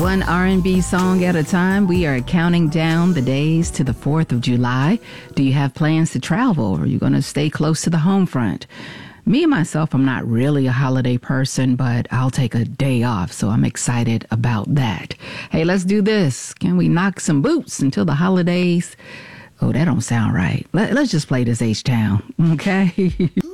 One R&B song at a time. We are counting down the days to the 4th of July. Do you have plans to travel, or are you going to stay close to the home front? Me, myself, I'm not really a holiday person, but I'll take a day off, so I'm excited about that. Hey, let's do this. Can we knock some boots until the holidays? Oh, that don't sound right. Let's just play this H-Town, okay?